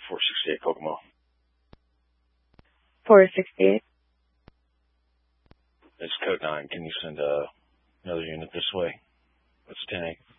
468 Kokomo. 468. It's code 9. Can you send another unit this way? That's 10-8.